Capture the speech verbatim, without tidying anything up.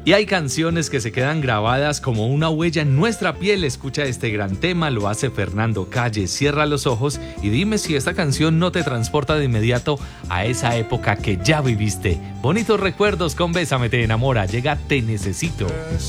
Y hay canciones que se quedan grabadas como una huella en nuestra piel. Escucha este gran tema, lo hace Fernando Calle. Cierra los ojos y dime si esta canción no te transporta de inmediato a esa época que ya viviste. Bonitos recuerdos con Bésame te enamora. Llega Te necesito.